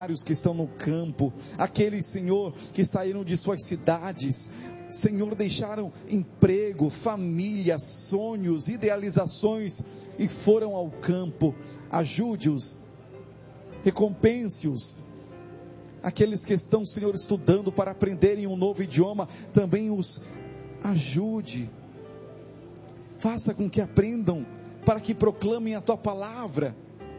que estão no campo, aqueles, Senhor, que saíram de suas cidades, Senhor, deixaram emprego, família, sonhos, idealizações e foram ao campo. Ajude-os, recompense-os. Aqueles que estão, Senhor, estudando para aprenderem um novo idioma, também os ajude. Faça com que aprendam, para que proclamem a Tua palavra.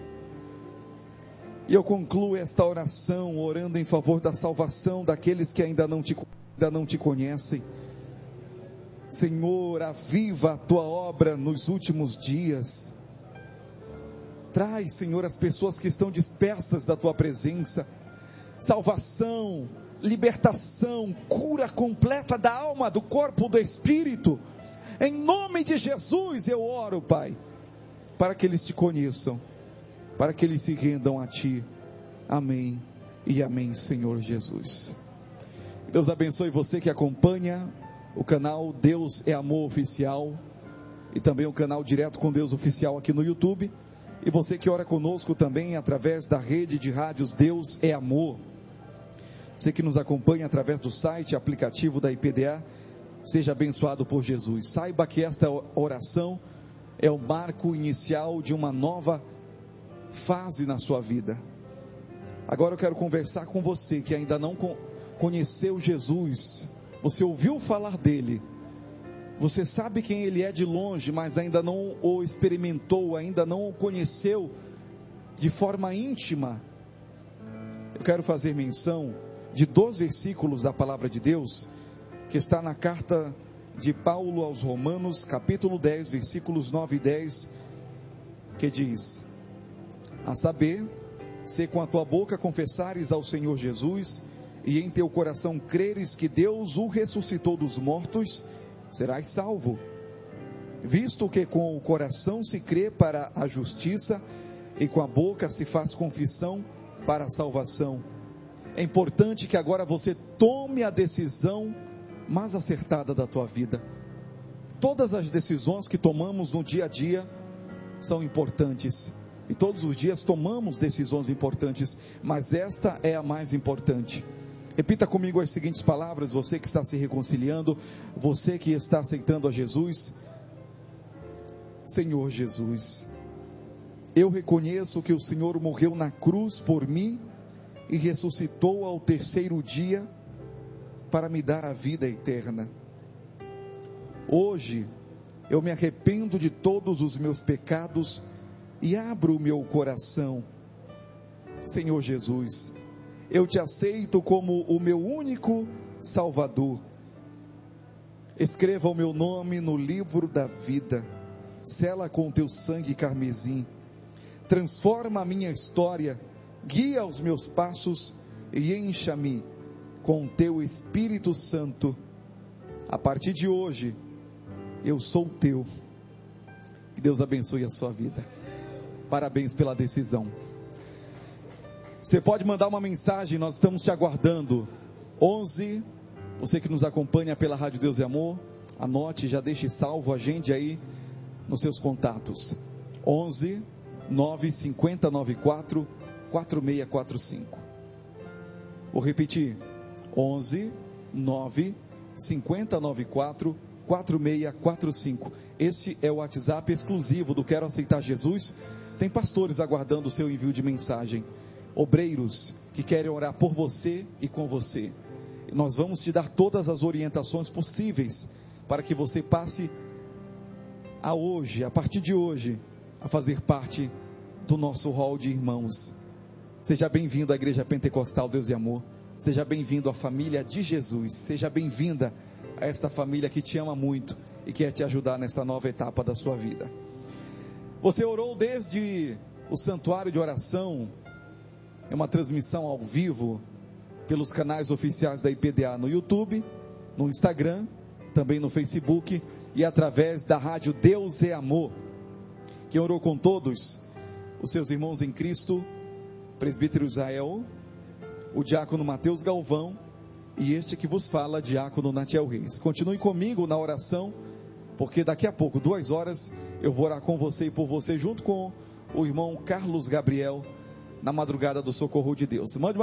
E eu concluo esta oração orando em favor da salvação daqueles que ainda não te conhecem. Senhor, aviva a Tua obra nos últimos dias. Traz, Senhor, as pessoas que estão dispersas da Tua presença. Salvação, libertação, cura completa da alma, do corpo, do espírito. Em nome de Jesus eu oro, Pai, para que eles Te conheçam, para que eles se rendam a Ti. Amém e amém, Senhor Jesus. Deus abençoe você que acompanha o canal Deus é Amor Oficial e também o canal Direto com Deus Oficial aqui no YouTube, e você que ora conosco também através da rede de rádios Deus é Amor. Você que nos acompanha através do site, aplicativo da IPDA, seja abençoado por Jesus. Saiba que esta oração é o marco inicial de uma nova fase na sua vida. Agora eu quero conversar com você que ainda não conheceu Jesus. Você ouviu falar dele, você sabe quem ele é de longe, mas ainda não o experimentou, ainda não o conheceu de forma íntima. Eu quero fazer menção de 2 versículos da palavra de Deus, que está na carta de Paulo aos Romanos, capítulo 10, versículos 9 e 10, que diz: a saber, se com a tua boca confessares ao Senhor Jesus, e em teu coração creres que Deus o ressuscitou dos mortos, serás salvo. Visto que com o coração se crê para a justiça, e com a boca se faz confissão para a salvação. É importante que agora você tome a decisão mais acertada da tua vida. Todas as decisões que tomamos no dia a dia são importantes, e todos os dias tomamos decisões importantes, mas esta é a mais importante. Repita comigo as seguintes palavras, você que está se reconciliando, você que está aceitando a Jesus. Senhor Jesus, eu reconheço que o Senhor morreu na cruz por mim e ressuscitou ao 3º dia para me dar a vida eterna. Hoje eu me arrependo de todos os meus pecados e abro o meu coração. Senhor Jesus, eu Te aceito como o meu único Salvador. Escreva o meu nome no livro da vida, sela com Teu sangue carmesim, transforma a minha história, guia os meus passos e encha-me com Teu Espírito Santo. A partir de hoje, eu sou Teu. Que Deus abençoe a sua vida. Parabéns pela decisão. Você pode mandar uma mensagem, nós estamos te aguardando. 11, você que nos acompanha pela Rádio Deus é Amor, anote, já deixe salvo, agende aí nos seus contatos. 11 950 94 4645. Vou repetir. 11 950 94 4645. Esse é o WhatsApp exclusivo do Quero Aceitar Jesus. Tem pastores aguardando o seu envio de mensagem, obreiros que querem orar por você e com você. Nós vamos te dar todas as orientações possíveis para que você passe a partir de hoje, a fazer parte do nosso hall de irmãos. Seja bem-vindo à Igreja Pentecostal Deus e Amor. Seja bem-vindo à família de Jesus. Seja bem-vinda a esta família que te ama muito e quer te ajudar nesta nova etapa da sua vida. Você orou desde o santuário de oração. É uma transmissão ao vivo pelos canais oficiais da IPDA no YouTube, no Instagram, também no Facebook e através da rádio Deus é Amor. Quem orou com todos, os seus irmãos em Cristo, presbítero Israel, o diácono Mateus Galvão e este que vos fala, diácono Natiel Reis. Continue comigo na oração, porque daqui a pouco, 2 horas, eu vou orar com você e por você, junto com o irmão Carlos Gabriel, na madrugada do socorro de Deus. Mande